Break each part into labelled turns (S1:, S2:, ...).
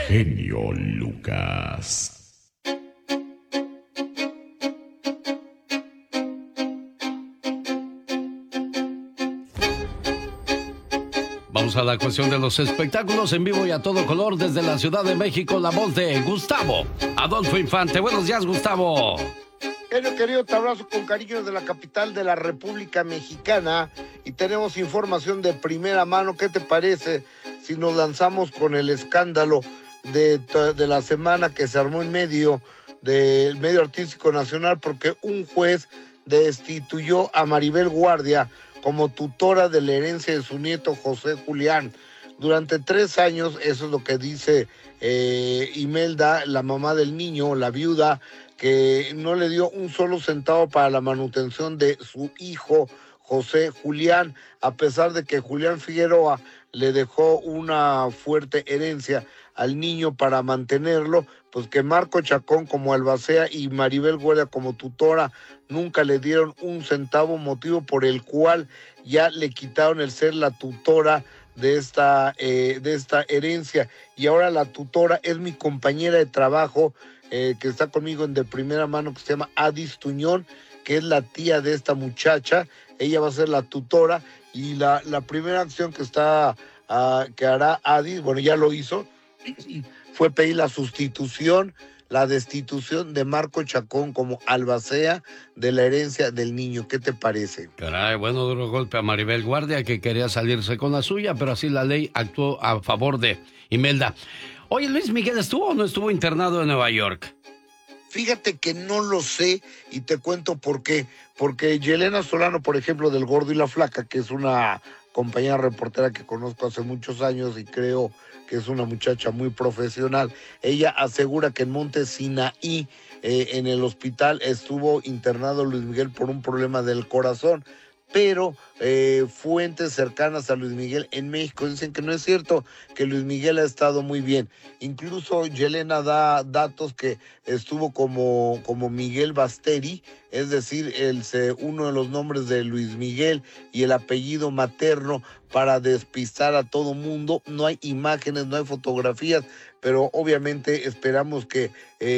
S1: genio Lucas. Vamos a la cuestión de los espectáculos en vivo y a todo color desde la Ciudad de México, la voz de Gustavo Adolfo Infante. Buenos días, Gustavo.
S2: Genio querido, te abrazo con cariño desde la capital de la República Mexicana y tenemos información de primera mano. ¿Qué te parece si nos lanzamos con el escándalo de la semana que se armó en medio del medio artístico nacional? Porque un juez destituyó a Maribel Guardia como tutora de la herencia de su nieto José Julián. Durante 3 años, eso es lo que dice Imelda, la mamá del niño, la viuda, que no le dio un solo centavo para la manutención de su hijo José Julián, a pesar de que Julián Figueroa le dejó una fuerte herencia al niño para mantenerlo, pues que Marco Chacón como albacea y Maribel Guardia como tutora nunca le dieron un centavo, motivo por el cual ya le quitaron el ser la tutora de esta herencia, y ahora la tutora es mi compañera de trabajo que está conmigo en de primera mano, que se llama Adis Tuñón, que es la tía de esta muchacha. Ella va a ser la tutora, y la primera acción que hará Adis, bueno, ya lo hizo, fue pedir la destitución de Marco Chacón como albacea de la herencia del niño. ¿Qué te parece?
S1: Caray, bueno, duro golpe a Maribel Guardia, que quería salirse con la suya, pero así la ley actuó a favor de Imelda. Oye, ¿Luis Miguel estuvo o no estuvo internado en Nueva York?
S2: Fíjate que no lo sé y te cuento por qué. Porque Yelena Solano, por ejemplo, del Gordo y la Flaca, que es una compañera reportera que conozco hace muchos años y creo que es una muchacha muy profesional, ella asegura que en Monte Sinaí, en el hospital, estuvo internado Luis Miguel por un problema del corazón. Pero fuentes cercanas a Luis Miguel en México dicen que no es cierto, que Luis Miguel ha estado muy bien. Incluso Yelena da datos que estuvo como Miguel Basteri, es decir, uno de los nombres de Luis Miguel y el apellido materno, para despistar a todo mundo. No hay imágenes, no hay fotografías, pero obviamente esperamos que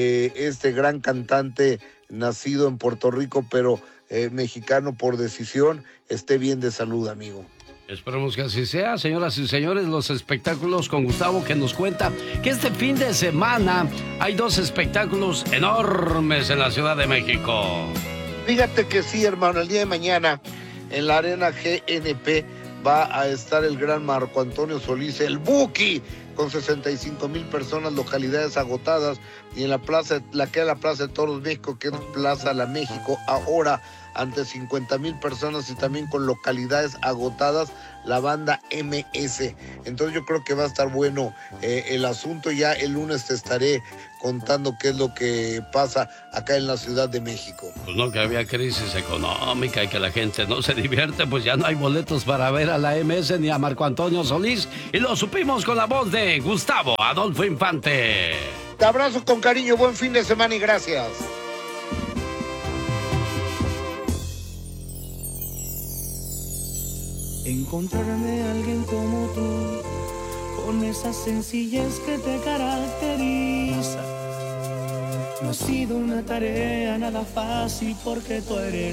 S2: este gran cantante nacido en Puerto Rico, pero mexicano por decisión, esté bien de salud, amigo.
S1: Esperemos que así sea, señoras y señores. Los espectáculos con Gustavo, que nos cuenta que este fin de semana hay 2 espectáculos enormes en la Ciudad de México.
S2: Fíjate que sí, hermano, el día de mañana en la Arena GNP va a estar el gran Marco Antonio Solís, el Buki, con 65,000 personas, localidades agotadas, y en la plaza de Toros México, que es Plaza La México, ahora ante 50,000 personas y también con localidades agotadas, la banda MS. Entonces yo creo que va a estar bueno el asunto. Ya el lunes te estaré contando qué es lo que pasa acá en la Ciudad de México.
S1: Pues no, que había crisis económica y que la gente no se divierte, pues ya no hay boletos para ver a la MS ni a Marco Antonio Solís, y lo supimos con la voz de Gustavo Adolfo Infante.
S2: Te abrazo con cariño, buen fin de semana y gracias.
S3: Encontrarme a alguien como tú, con esa sencillez que te caracteriza, no ha sido una tarea nada fácil, porque tú eres